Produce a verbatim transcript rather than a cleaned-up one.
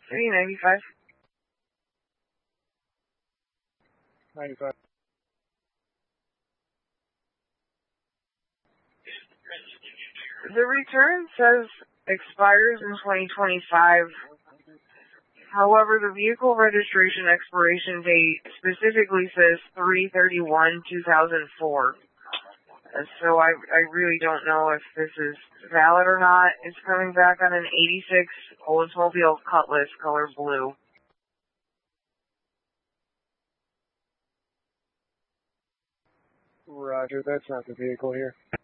Three ninety-five. ninety-five. The return says expires in twenty twenty-five. However, the vehicle registration expiration date specifically says three thirty-one two thousand four. So I I really don't know if this is valid or not. It's coming back on an eighty-six Oldsmobile Cutlass, color blue. Roger, that's not the vehicle here.